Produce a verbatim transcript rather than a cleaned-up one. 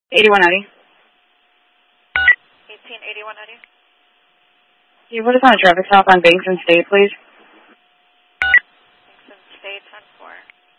eighty-one ninety. eighteen eighty-one ninety. Can you put us on a traffic stop on Banks and State, please? Banks and State, ten four.